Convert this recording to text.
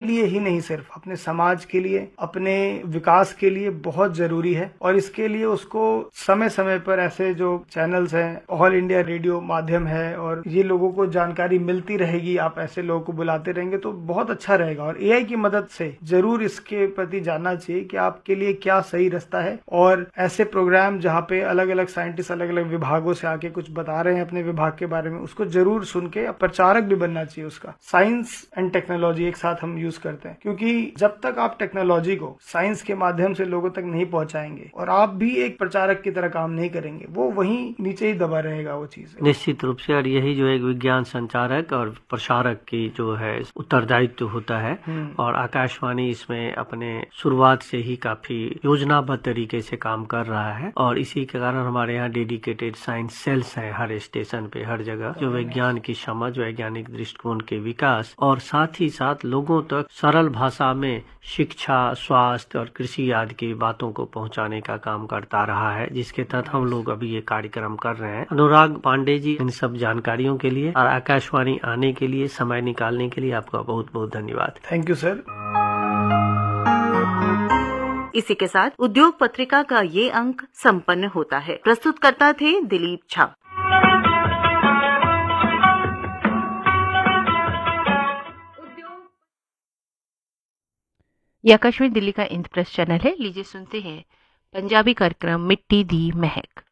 लिए ही नहीं, सिर्फ अपने समाज के लिए, अपने विकास के लिए बहुत जरूरी है। और इसके लिए उसको समय समय पर ऐसे जो चैनल्स हैं, ऑल इंडिया रेडियो माध्यम है, और ये लोगों को जानकारी मिलती रहेगी, आप ऐसे लोगों को बुलाते रहेंगे तो बहुत अच्छा रहेगा। और एआई की मदद से जरूर इसके प्रति जानना चाहिए कि आपके लिए क्या सही रास्ता है। और ऐसे प्रोग्राम जहाँ पे अलग अलग साइंटिस्ट अलग अलग विभागों से आके कुछ बता रहे हैं अपने विभाग के बारे में, उसको जरूर सुन के प्रचारक भी बनना चाहिए उसका। साइंस एंड टेक्नोलॉजी एक साथ हम यूज करते हैं, क्योंकि जब तक आप टेक्नोलॉजी को साइंस के माध्यम से लोगों तक नहीं पहुंचाएंगे और आप भी एक प्रचारक की तरह काम नहीं करेंगे, वो वहीं नीचे ही दबा रहेगा वो चीज। निश्चित रूप से, और यही जो एक विज्ञान संचारक और प्रसारक की जो है उत्तरदायित्व होता है। और आकाशवाणी इसमें अपने शुरुआत से ही काफी योजनाबद्ध तरीके से काम कर रहा है, और इसी के कारण हमारे यहाँ डेडिकेटेड साइंस सेल्स हैं हर स्टेशन पे, हर जगह, जो विज्ञान की समझ, वैज्ञानिक दृष्टिकोण के विकास और साथ ही साथ लोगों तक सरल भाषा में शिक्षा, स्वास्थ्य और कृषि आदि की बातों को पहुंचाने का काम करता रहा है, जिसके तहत हम लोग अभी ये कार्यक्रम कर रहे हैं। अनुराग पांडे जी, इन सब जानकारियों के लिए और आकाशवाणी आने के लिए, समय निकालने के लिए आपका बहुत बहुत धन्यवाद। Thank you sir. इसी के साथ उद्योग पत्रिका का ये अंक संपन्न होता है। प्रस्तुतकर्ता थे दिलीप झा। ये आकाशवाणी दिल्ली का इंद्रप्रस्थ चैनल है। लीजिए सुनते हैं पंजाबी कार्यक्रम मिट्टी दी महक।